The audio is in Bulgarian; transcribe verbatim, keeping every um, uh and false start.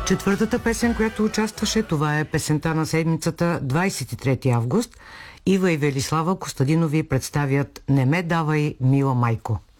Четвъртата песен, която участваше, това е песента на седмицата двадесет и трети август. Ива и Велислава Костадинови представят "Не ме давай, мила майко".